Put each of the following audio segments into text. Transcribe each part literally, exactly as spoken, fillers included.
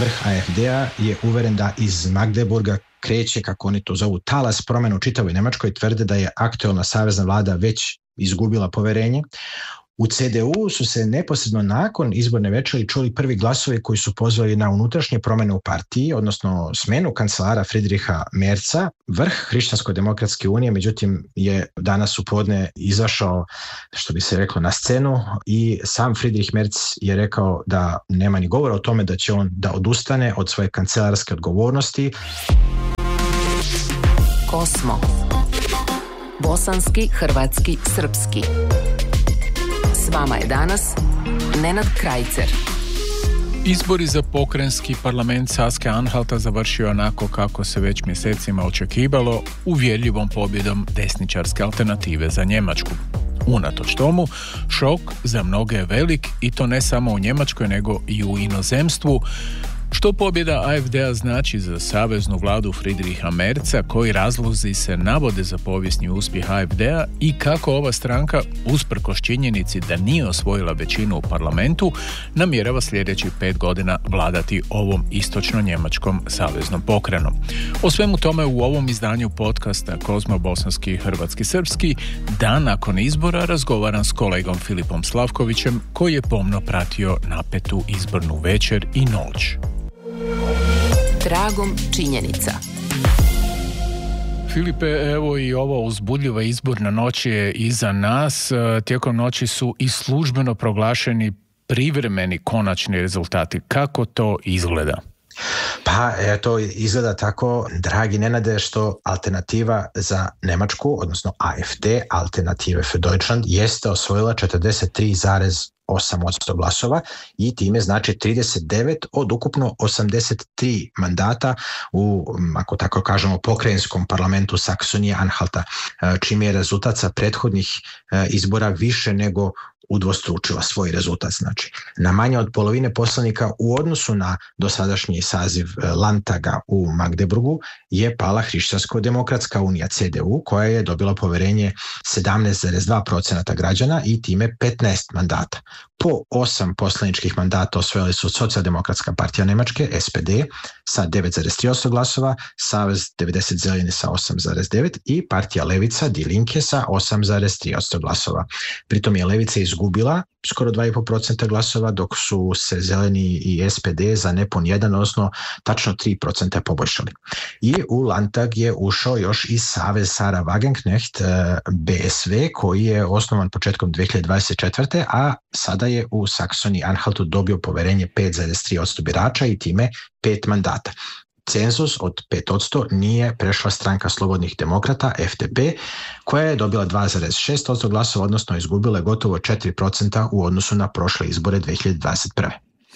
vrh A F D-a je uveren da iz Magdeburga kreće, kako oni to zovu, talas promjena u čitavoj Njemačkoj, tvrde da je aktualna savezna vlada već izgubila poverenje. U C D U su se neposredno nakon izborne večeri čuli prvi glasovi koji su pozvali na unutrašnje promjene u partiji, odnosno smenu kancelara Friedricha Merza. Vrh Hrišćansko-demokratske unije, međutim, je danas u podne izašao, što bi se reklo, na scenu i sam Friedrich Merz je rekao da nema ni govora o tome da će on da odustane od svoje kancelarske odgovornosti. Kosmo. Bosanski, hrvatski, srpski. S vama je danas Nenad Krajcer. Izbori za pokrajinski parlament Saske-Anhalta završio onako kako se već mjesecima očekivalo, uvjerljivom pobjedom desničarske alternative za Njemačku. Unatoč tomu, šok za mnoge je velik i to ne samo u Njemačkoj nego i u inozemstvu. Što pobjeda A F D-a znači za saveznu vladu Friedricha Merza, koji razlozi se navode za povijesni uspjeh A F D-a i kako ova stranka, usprkos činjenici da nije osvojila većinu u parlamentu, namjerava sljedećih pet godina vladati ovom istočno-njemačkom saveznom pokrajinom. O svemu tome u ovom izdanju podcasta Kozmo bosanski, hrvatski, srpski, dan nakon izbora razgovaram s kolegom Filipom Slavkovićem, koji je pomno pratio napetu izbornu večer i noć. Tragom činjenica. Filipe, evo i ova uzbudljiva izborna noć je iza nas. Tijekom noći su i službeno proglašeni privremeni konačni rezultati. Kako to izgleda? Pa to izgleda tako, dragi Nenade, što alternativa za Njemačku, odnosno A F D, Alternative für Deutschland, jeste osvojila četrdeset tri zarez osam posto glasova i time znači trideset devet od ukupno osamdeset tri mandata u, ako tako kažemo, pokrajinskom parlamentu Saksonije-Anhalta, čime je rezultat sa prethodnih izbora više nego udvostručila svoj rezultat. Znači, na manje od polovine poslanika u odnosu na dosadašnji saziv Landtaga u Magdeburgu je pala Hrišćansko-demokratska unija C D U, koja je dobila poverenje sedamnaest zarez dva posto građana i time petnaest mandata. Po osam poslaničkih mandata osvojili su Socijaldemokratska partija Njemačke, S P D, sa devet zarez tri posto glasova, Savez devedeset zeleni sa osam zarez devet i partija Levica, Die Linke, sa osam zarez tri posto glasova. Pritom je Levica izgubila skoro dva zarez pet posto glasova, dok su se zeleni i S P D za nepun jedan, odnosno tačno tri posto poboljšali. I u Landtag je ušao još i Savez Sarah Wagenknecht, B S V, koji je osnovan početkom dve hiljade dvadeset četvrte. a sada je u Saksoniji-Anhaltu dobio poverenje pet zarez tri posto birača i time pet mandata. Cenzus od pet posto nije prešla stranka Slobodnih demokrata, F D P, koja je dobila dva zarez šest posto glasova, odnosno izgubila je gotovo četiri posto u odnosu na prošle izbore dve hiljade dvadeset prve.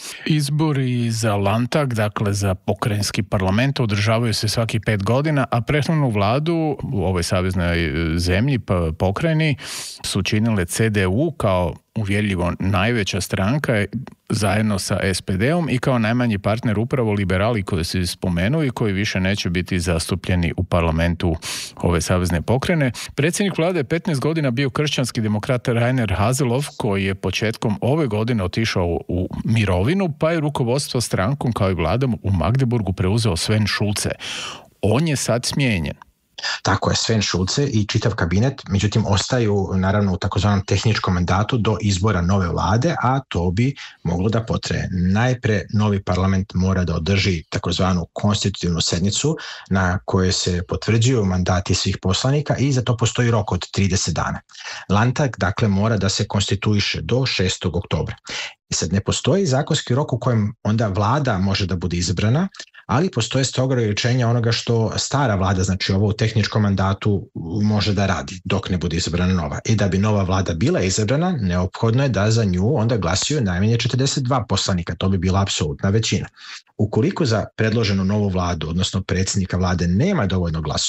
Izbori za Landtag, dakle za pokrajinski parlament, održavaju se svaki pet godina, a prethodnu vladu u ovoj saveznoj zemlji, pokrajini, su činile C D U kao uvjerljivo najveća stranka zajedno sa S P D-om i kao najmanji partner upravo liberali koji se spomenuo i koji više neće biti zastupljeni u parlamentu ove savezne pokrajine. Predsjednik vlade je petnaest godina bio kršćanski demokrat Rainer Haseloff, koji je početkom ove godine otišao u mirovinu, pa je rukovodstvo strankom kao i vladom u Magdeburgu preuzeo Sven Schulze. On je sad smijenjen. Tako je, Sven Schulze i čitav kabinet, međutim, ostaju naravno u takozvanom tehničkom mandatu do izbora nove vlade, a to bi moglo da potraje. Najpre novi parlament mora da održi takozvanu konstitutivnu sednicu na kojoj se potvrđuju mandati svih poslanika i za to postoji rok od trideset dana. Landtag, dakle, mora da se konstituiše do šestog oktobra. I sad ne postoji zakonski rok u kojem onda vlada može da bude izabrana, ali postoje stroga ograničenja onoga što stara vlada, znači ovo u tehničkom mandatu, može da radi dok ne bude izabrana nova. I da bi nova vlada bila izabrana, neophodno je da za nju onda glasuju najmanje četrdeset dva poslanika, to bi bila apsolutna većina. Ukoliko za predloženu novu vladu, odnosno predsjednika vlade, nema dovoljno glasova,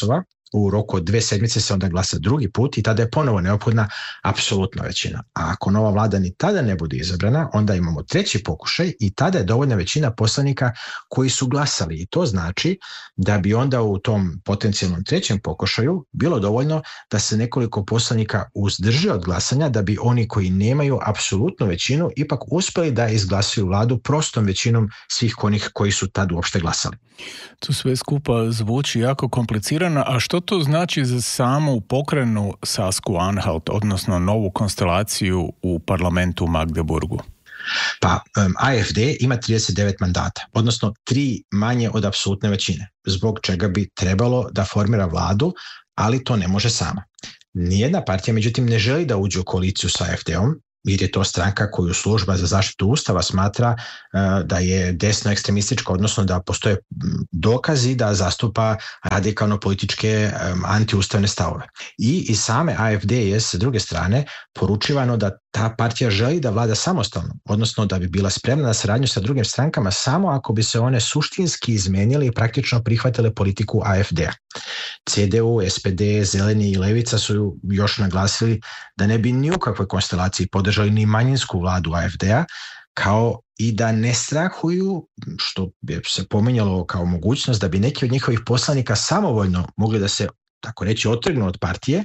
u roku od dve sedmice se onda glasa drugi put i tada je ponovo neophodna apsolutna većina. A ako nova vlada ni tada ne bude izabrana, onda imamo treći pokušaj i tada je dovoljna većina poslanika koji su glasali. I to znači da bi onda u tom potencijalnom trećem pokušaju bilo dovoljno da se nekoliko poslanika uzdrže od glasanja, da bi oni koji nemaju apsolutnu većinu ipak uspeli da izglasuju vladu prostom većinom svih onih koji su tad uopšte glasali. To sve skupa zvuči jako komplicirano, a što to znači za samu pokrenu Sasku-Anhalt, odnosno novu konstelaciju u parlamentu u Magdeburgu? Pa um, A F D ima trideset devet mandata, odnosno tri manje od apsolutne većine, zbog čega bi trebalo da formira vladu, ali to ne može sama. Nijedna partija, međutim, ne želi da uđe u koaliciju sa A F D-om, jer je to stranka koju Služba za zaštitu Ustava smatra uh, da je desno ekstremistička, odnosno da postoje dokazi da zastupa radikalno političke um, antiustavne stavove. I iz same A F D je s druge strane poručivano da ta partija želi da vlada samostalno, odnosno da bi bila spremna na saradnju sa drugim strankama samo ako bi se one suštinski izmenile i praktično prihvatile politiku A F D-a. C D U, S P D, Zeleni i Levica su još naglasili da ne bi ni u kakvoj konstelaciji podržali ni manjinsku vladu A F D-a, kao i da ne strahuju, što bi se pominjalo kao mogućnost, da bi neki od njihovih poslanika samovoljno mogli da se, tako reći, otrgnu od partije,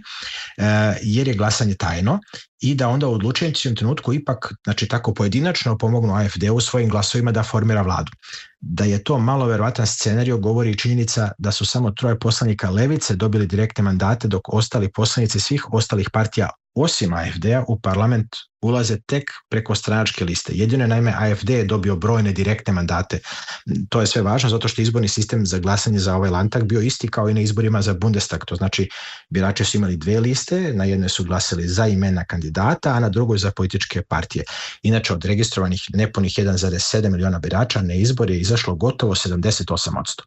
jer je glasanje tajno, i da onda u odlučujućem trenutku ipak, znači tako pojedinačno, pomognu A F D-u svojim glasovima da formira vladu. Da je to malo verovatan scenario govori i činjenica da su samo troje poslanika Levice dobili direktne mandate, dok ostali poslanici svih ostalih partija osim A F D-a u parlament ulaze tek preko stranačke liste. Jedino je naime A F D je dobio brojne direktne mandate. To je sve važno zato što je izborni sistem za glasanje za ovaj Landtag bio isti kao i na izborima za Bundestag. To znači birači su imali dve liste, na jednoj su glasali za imena kandidata, a na drugoj za političke partije. Inače od registrovanih nepunih jedan zarez sedam miliona birača na izbor je izašlo gotovo sedamdeset osam posto.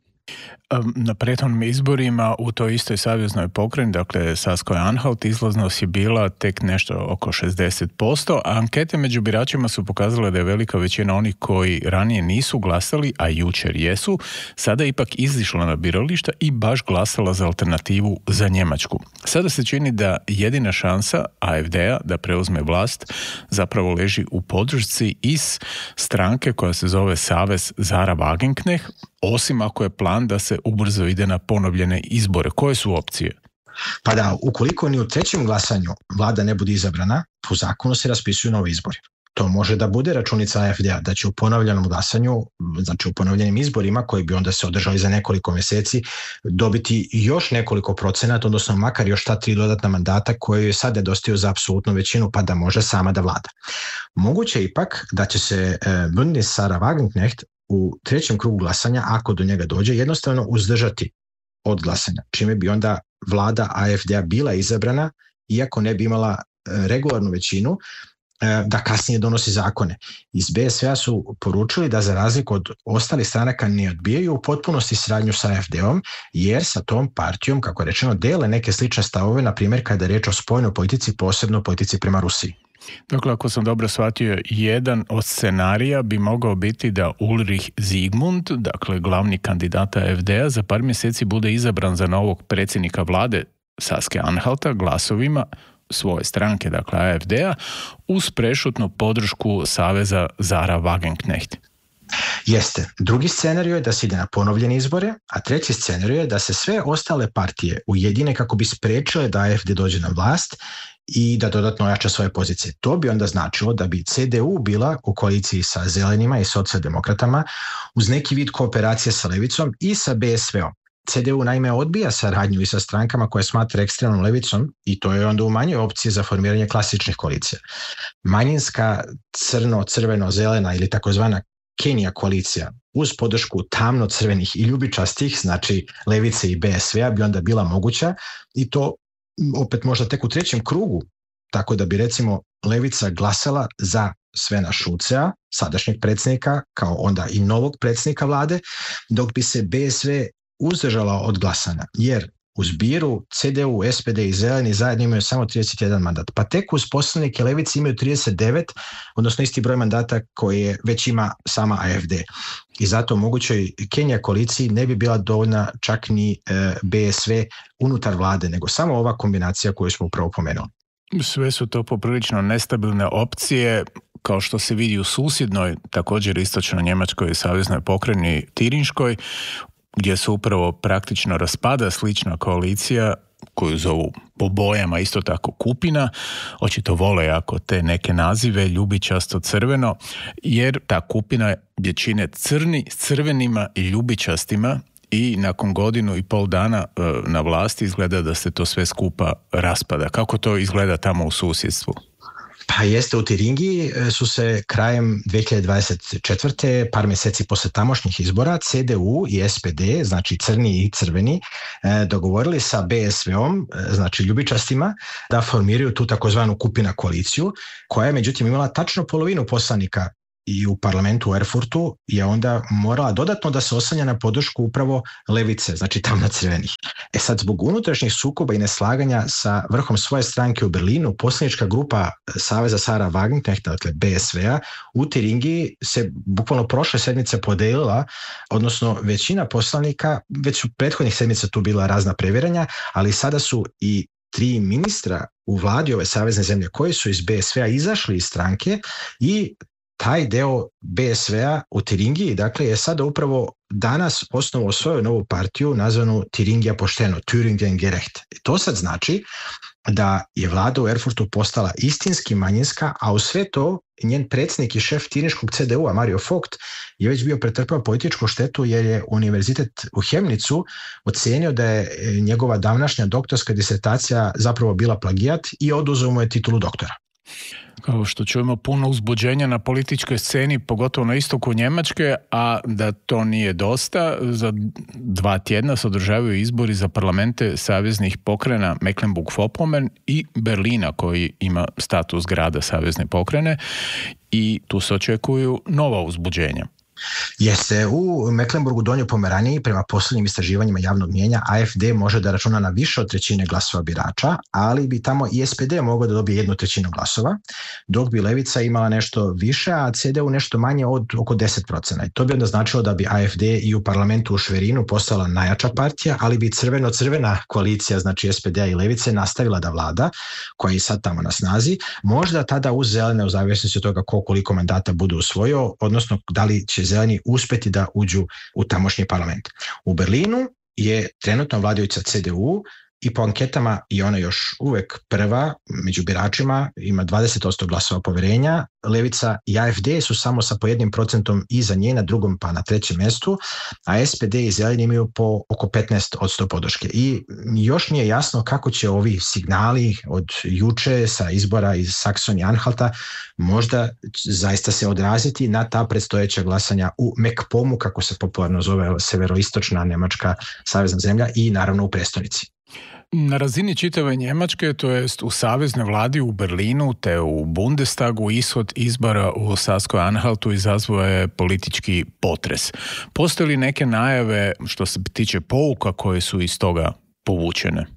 Na prethodnim izborima u toj istoj saveznoj pokrajini, dakle Saskoj-Anhalt, izlaznost je bila tek nešto oko šezdeset posto, a ankete među biračima su pokazale da je velika većina onih koji ranije nisu glasali, a jučer jesu, sada je ipak izišla na birališta i baš glasala za alternativu za Njemačku. Sada se čini da jedina šansa A F D-a da preuzme vlast zapravo leži u podršci iz stranke koja se zove Savez Sarah Wagenknecht, osim ako je plan da se ubrzo ide na ponovljene izbore. Koje su opcije? Pa da, ukoliko ni u trećem glasanju vlada ne bude izabrana, po zakonu se raspisuju novi izbori. To može da bude računica A F D-a, da će u ponovljenom glasanju, znači u ponovljenim izborima, koji bi onda se održali za nekoliko mjeseci, dobiti još nekoliko procenata, odnosno makar još ta tri dodatna mandata koje je sad nedostaju za apsolutnu većinu, pa da može sama da vlada. Moguće ipak da će se Bündnis Sarah Wagenknecht u trećem krugu glasanja, ako do njega dođe, jednostavno uzdržati od glasanja, čime bi onda vlada A F D-a bila izabrana, iako ne bi imala regularnu većinu, da kasnije donosi zakone. Iz B S V-a su poručili da za razliku od ostalih stranaka ne odbijaju u potpunosti saradnju sa A F D-om, jer sa tom partijom, kako je rečeno, dele neke slične stavove, na primjer kada je reč o spoljnoj politici, posebno politici prema Rusiji. Dakle, ako sam dobro shvatio, jedan od scenarija bi mogao biti da Ulrich Zygmunt, dakle glavni kandidat A F D-a, za par mjeseci bude izabran za novog predsjednika vlade Saske-Anhalta glasovima svoje stranke, dakle A F D-a, uz prešutnu podršku Saveza Sarah Wagenknecht. Jeste. Drugi scenarij je da se ide na ponovljene izbore, a treći scenarij je da se sve ostale partije ujedine kako bi sprečile da A F D dođe na vlast i da dodatno ojača svoje pozicije. To bi onda značilo da bi C D U bila u koaliciji sa Zelenima i socijaldemokratama uz neki vid kooperacije sa Levicom i sa B S V-om. C D U naime odbija saradnju i sa strankama koje smatra ekstremnom levicom i to je onda u manjoj opciji za formiranje klasičnih koalicija. Manjinska crno-crveno-zelena ili takozvana Kenija koalicija uz podršku tamno-crvenih i ljubičastih, znači Levice i B S V-a, bi onda bila moguća i to opet možda tek u trećem krugu, tako da bi recimo Levica glasala za Svena Šulcea, sadašnjeg predsjednika, kao onda i novog predsjednika vlade, dok bi se B S V uzdržala od glasanja, jer u zbiru C D U, S P D i Zeleni zajedno imaju samo trideset jedan mandat. Pa tek uz poslanike levice imaju trideset devet, odnosno isti broj mandata koje već ima sama A F D. I zato mogućoj Kenija koaliciji ne bi bila dovoljna čak ni e, B S V unutar vlade, nego samo ova kombinacija koju smo upravo pomenuli. Sve su to poprilično nestabilne opcije, kao što se vidi u susjednoj, također istočno njemačkoj saveznoj pokrajini Tirinškoj, gdje se upravo praktično raspada slična koalicija koju zovu po bojama isto tako Kupina. Očito vole jako te neke nazive, ljubičasto crveno, jer ta Kupina je čine crni s crvenima i ljubičastima i nakon godinu i pol dana na vlasti izgleda da se to sve skupa raspada. Kako to izgleda tamo u susjedstvu? Pa jeste, u Tiringiji su se krajem dvije hiljade dvadeset četvrte par mjeseci posle tamošnjih izbora, C D U i S P D, znači crni i crveni, dogovorili sa B S V-om, znači ljubičastima, da formiraju tu takozvanu Kupina koaliciju, koja je međutim imala tačno polovinu poslanika i u parlamentu u Erfurtu je onda morala dodatno da se oslanja na podršku upravo levice, znači tamno crvenih. E sad, zbog unutrašnjih sukoba i neslaganja sa vrhom svoje stranke u Berlinu, poslanička grupa Saveza Sara Wagenknecht, dakle B S V-a, u Tiringiji se bukvalno prošle sedmice podelila, odnosno većina poslanika, već u prethodnih sedmica tu bila razna previranja, ali sada su i tri ministra u vladi ove savezne zemlje koji su iz B S V-a izašli iz stranke i taj deo B S V-a u Tiringiji, dakle, je sada upravo danas osnovao svoju novu partiju nazvanu Tiringija pošteno, Thüringen gerecht. I to sad znači da je vlada u Erfurtu postala istinski manjinska, a u sve to njen predsjednik i šef tirinškog C D U-a, Mario Vogt, je već bio pretrpao političku štetu jer je univerzitet u Chemnicu ocenio da je njegova davnašnja doktorska disertacija zapravo bila plagijat i oduzeo mu je titulu doktora. Kao što čujemo, puno uzbuđenja na političkoj sceni, pogotovo na istoku Njemačke, a da to nije dosta. Za dva tjedna se održavaju izbori za parlamente saveznih pokrajina Mecklenburg-Vorpommern i Berlina, koji ima status grada savezne pokrajine, i tu se očekuju nova uzbuđenja. Jeste, u Mecklenburgu Donjoj Pomeraniji prema posljednjim istraživanjima javnog mnijenja A F D može da računa na više od trećine glasova birača, ali bi tamo i S P D mogao da dobije jednu trećinu glasova, dok bi levica imala nešto više, a C D U nešto manje od oko deset procenata. I to bi onda značilo da bi A F D i u parlamentu u Šverinu postala najjača partija, ali bi crveno-crvena koalicija, znači S P D-a i levice, nastavila da vlada, koja je sad tamo na snazi, možda tada uz zelene, u zavisnosti od toga ko koliko mandata bude usvojio, odnosno da li će zeleni uspjeti da uđu u tamošnji parlament. U Berlinu je trenutno vladajuća C D U i po anketama i ona još uvek prva među biračima, ima dvadeset posto glasova poverenja. Levica i A F D su samo sa po jednim procentom iza nje na drugom pa na trećem mjestu, a S P D i zeleni imaju po oko petnaest posto podrške. I još nije jasno kako će ovi signali od juče sa izbora iz Saksonije-Anhalta možda zaista se odraziti na ta predstojeća glasanja u Mekpomu, kako se popularno zove severoistočna Njemačka savezna zemlja, i naravno u prestonici. Na razini čitave Njemačke, to jest u saveznoj vladi u Berlinu te u Bundestagu, ishod izbora u Saskoj-Anhaltu izazvao je politički potres. Postoje li neke najave što se tiče pouka koje su iz toga povučene?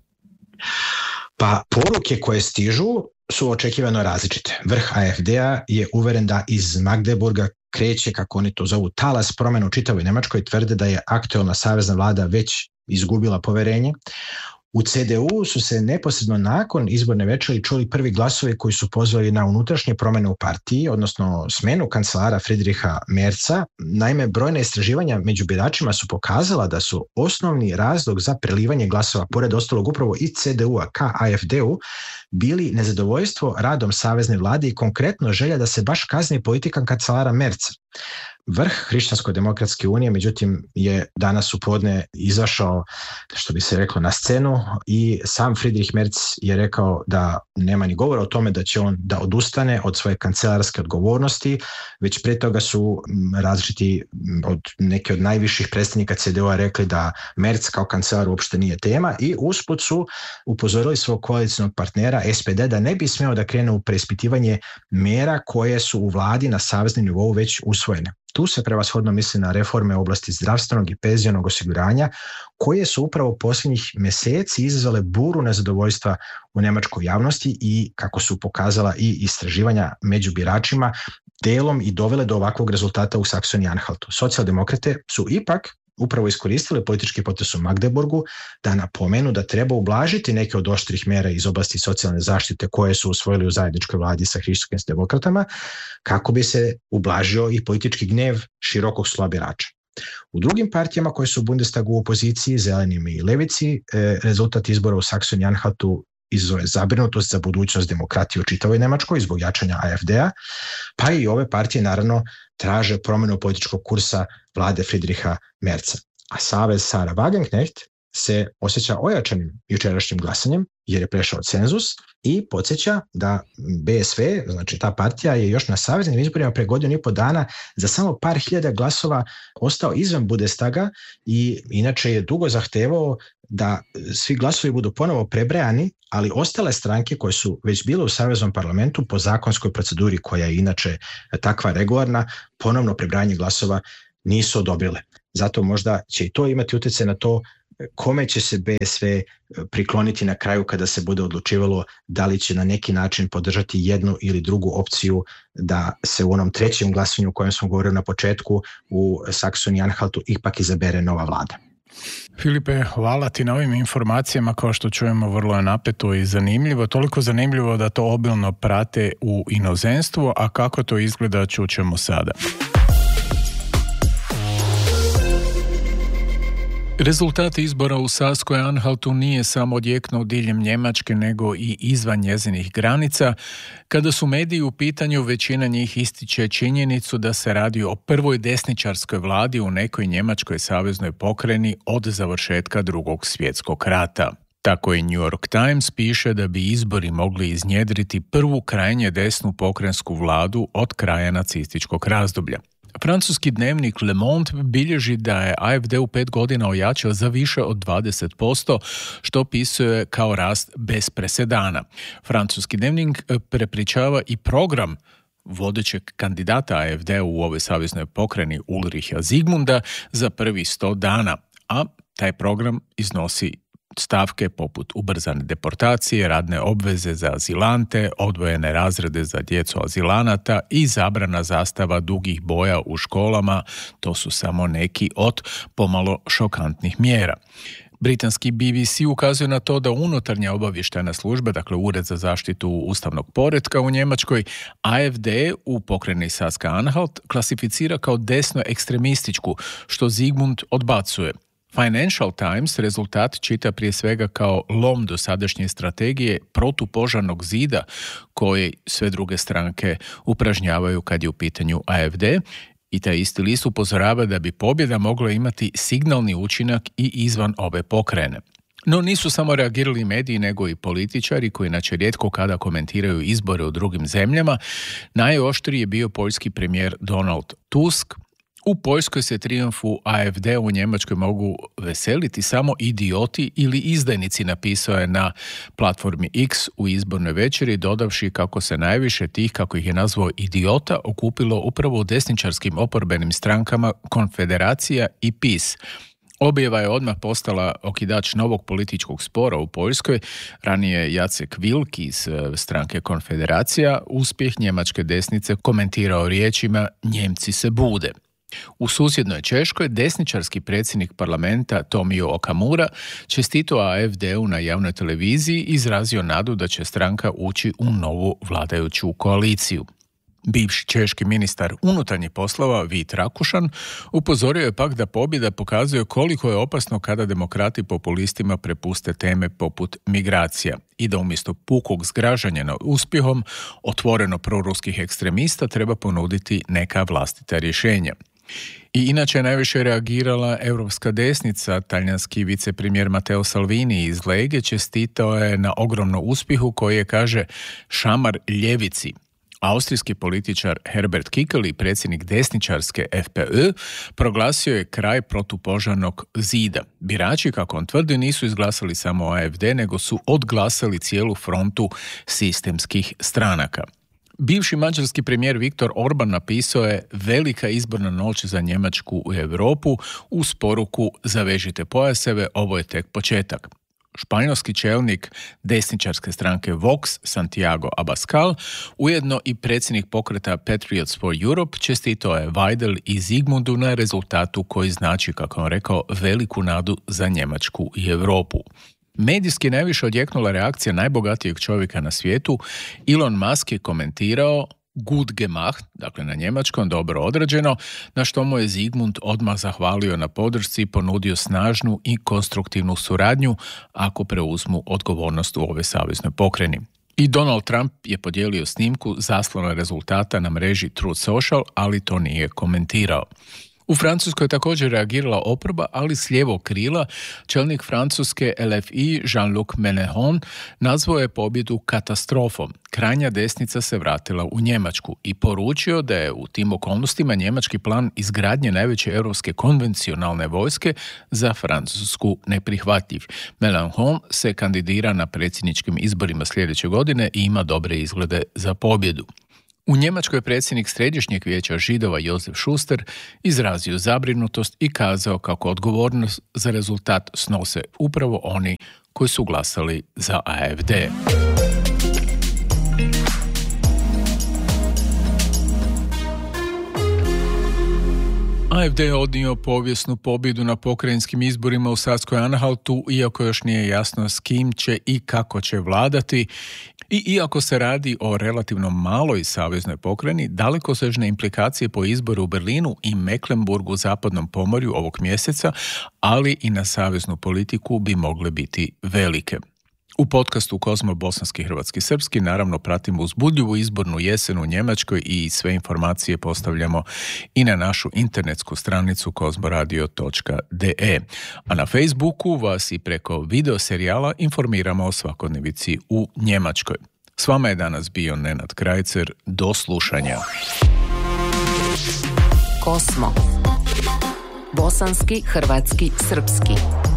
Pa poruke koje stižu su očekivano različite. Vrh A F D-a je uveren da iz Magdeburga kreće, kako oni to zovu, talas promjena u čitavoj Njemačkoj, tvrde da je aktualna savezna vlada već izgubila poverenje. U C D U su se neposredno nakon izborne večeri čuli prvi glasovi koji su pozvali na unutrašnje promjene u partiji, odnosno smenu kancelara Friedricha Merza. Naime, brojne istraživanja među biračima su pokazala da su osnovni razlog za prelivanje glasova, pored ostalog upravo i C D U-a ka A F D-u, bili nezadovoljstvo radom savezne vlade i konkretno želja da se baš kazni politika kancelara Merza. Vrh Hrišćansko-demokratske unije, međutim, je danas u podne izašao, što bi se reklo, na scenu i sam Friedrich Merz je rekao da nema ni govora o tome da će on da odustane od svoje kancelarske odgovornosti, već pre toga su različiti od neke od najviših predstavnika C D U-a rekli da Merz kao kancelar uopšte nije tema i usput su upozorili svog koalicijnog partnera S P D da ne bi smeo da krene u preispitivanje mera koje su u vladi na saveznom nivou već usvojene. Tu se prevashodno misli na reforme u oblasti zdravstvenog i penzionog osiguranja, koje su upravo posljednjih mjeseci izazvale buru nezadovoljstva u njemačkoj javnosti i, kako su pokazala i istraživanja među biračima, delom i dovele do ovakvog rezultata u Saksoniji-Anhaltu. Socijaldemokrate su ipak upravo iskoristili politički potes u Magdeburgu da napomenu da treba ublažiti neke od oštrih mjera iz oblasti socijalne zaštite koje su usvojili u zajedničkoj vladi sa hrišćanskim-demokratama, kako bi se ublažio i politički gnev širokog sloja birača. U drugim partijama koje su u Bundestagu u opoziciji, zelenima i levici, rezultat izbora u Saksoniji-Anhaltu izazove zabrinutost za budućnost demokratije u čitavoj Njemačkoj zbog jačanja A F D-a, pa i ove partije naravno traže promjenu političkog kursa vlade Friedricha Merza. A savez Sara Wagenknecht se osjeća ojačanim jučerašnjim glasanjem jer je prešao cenzus i podsjeća da B S V, znači ta partija, je još na saveznim izborima pre godinu i po dana za samo par hiljada glasova ostao izvan Bundestaga i inače je dugo zahtevao da svi glasovi budu ponovo prebrajani, ali ostale stranke koje su već bile u saveznom parlamentu po zakonskoj proceduri koja je inače takva regularna, ponovno prebrajanje glasova nisu odobrile. Zato možda će i to imati utjecaj na to kome će se B S V prikloniti na kraju kada se bude odlučivalo da li će na neki način podržati jednu ili drugu opciju da se u onom trećem glasanju o kojem smo govorili na početku u Saksoniji-Anhaltu ipak izabere nova vlada. Filipe, hvala ti na ovim informacijama, kao što čujemo vrlo je napeto i zanimljivo, toliko zanimljivo da to obilno prate u inozemstvu, a kako to izgleda čućemo sada. Rezultat izbora u Saskoj-Anhaltu nije samo odjeknuo diljem Njemačke, nego i izvan njezinih granica. Kada su mediji u pitanju, većina njih ističe činjenicu da se radi o prvoj desničarskoj vladi u nekoj njemačkoj saveznoj pokrajini od završetka Drugog svjetskog rata. Tako i New York Times piše da bi izbori mogli iznjedriti prvu krajnje desnu pokrajinsku vladu od kraja nacističkog razdoblja. Francuski dnevnik Le Monde bilježi da je A F D u pet godina ojačao za više od dvadeset posto, što opisuje kao rast bez presedana. Francuski dnevnik prepričava i program vodećeg kandidata A F D u ovoj saveznoj pokrajini Ulricha Zigmunda za prvi sto dana, a taj program iznosi stavke poput ubrzane deportacije, radne obveze za azilante, odvojene razrede za djecu azilanata i zabrana zastava dugih boja u školama. To su samo neki od pomalo šokantnih mjera. Britanski B B C ukazuje na to da unutarnja obavještajna služba, dakle Ured za zaštitu ustavnog poretka u Njemačkoj, A F D u pokrajini Saska-Anhalt klasificira kao desno ekstremističku, što Zigmund odbacuje. Financial Times rezultat čita prije svega kao lom dosadašnje strategije protupožarnog zida koje sve druge stranke upražnjavaju kad je u pitanju A F D, i taj isti list upozorava da bi pobjeda mogla imati signalni učinak i izvan ove pokrajine. No nisu samo reagirali mediji, nego i političari koji inače rijetko kada komentiraju izbore u drugim zemljama. Najoštriji je bio poljski premijer Donald Tusk. U Poljskoj se trijumfu A F D u Njemačkoj mogu veseliti samo idioti ili izdajnici, napisao je na platformi X u izbornoj večeri, dodavši kako se najviše tih, kako ih je nazvao idiota, okupilo upravo u desničarskim oporbenim strankama Konfederacija i PiS. Objava je odmah postala okidač novog političkog spora u Poljskoj. Ranije Jacek Wilk iz stranke Konfederacija uspjeh njemačke desnice komentirao riječima "Njemci se bude". U susjednoj Češkoj desničarski predsjednik parlamenta Tomio Okamura čestitao A F D-u na javnoj televiziji i izrazio nadu da će stranka ući u novu vladajuću koaliciju. Bivši češki ministar unutarnjih poslova Vít Rakušan upozorio je pak da pobjeda pokazuje koliko je opasno kada demokrati populistima prepuste teme poput migracija i da umjesto pukog zgražanja nad uspjehom otvoreno proruskih ekstremista treba ponuditi neka vlastita rješenja. I inače je najviše reagirala europska desnica. Talijanski vicepremijer Matteo Salvini iz Lege čestitao je na ogromnom uspjehu koji je, kaže, šamar ljevici. Austrijski političar Herbert Kickl, predsjednik desničarske F P Ö, proglasio je kraj protupožarnog zida. Birači, kako on tvrdi, nisu izglasali samo A F D, nego su odglasali cijelu frontu sistemskih stranaka. Bivši mađarski premijer Viktor Orban napisao je velika izborna noć za Njemačku u Europu uz poruku zavežite pojaseve, ovo je tek početak. Španjolski čelnik desničarske stranke Vox, Santiago Abascal, ujedno i predsjednik pokreta Patriots for Europe, čestitao je Weidel i Zigmundu na rezultatu koji znači, kako on rekao, veliku nadu za Njemačku i Europu. Medijski najviše odjeknula reakcija najbogatijeg čovjeka na svijetu. Elon Musk je komentirao gut gemacht, dakle na njemačkom, dobro odrađeno, na što mu je Zigmund odmah zahvalio na podršci i ponudio snažnu i konstruktivnu suradnju ako preuzmu odgovornost u ove saveznoj pokrajini. I Donald Trump je podijelio snimku zaslona rezultata na mreži Truth Social, ali to nije komentirao. U Francuskoj je također reagirala oporba, ali s lijevog krila. Čelnik francuske L F I Jean-Luc Mélenchon nazvao je pobjedu katastrofom. Krajnja desnica se vratila u Njemačku i poručio da je u tim okolnostima njemački plan izgradnje najveće europske konvencionalne vojske za Francusku neprihvatljiv. Mélenchon se kandidira na predsjedničkim izborima sljedeće godine i ima dobre izglede za pobjedu. U Njemačkoj je predsjednik Središnjeg vijeća Židova Josef Schuster izrazio zabrinutost i kazao kako odgovornost za rezultat snose upravo oni koji su glasali za A F D. A F D je odnio povijesnu pobjedu na pokrajinskim izborima u Saskoj-Anhaltu, iako još nije jasno s kim će i kako će vladati. I iako se radi o relativno maloj saveznoj pokrajini, dalekosežne implikacije po izboru u Berlinu i Mecklenburgu u zapadnom pomorju ovog mjeseca, ali i na saveznu politiku bi mogle biti velike. U podcastu Kozmo bosanski, hrvatski, srpski naravno pratimo uzbudljivu izbornu jesen u Njemačkoj i sve informacije postavljamo i na našu internetsku stranicu kozmoradio točka de. A na Facebooku vas i preko video serijala informiramo o svakodnevici u Njemačkoj. S vama je danas bio Nenad Krajcer. Do slušanja. Kozmo. Bosanski, hrvatski, srpski.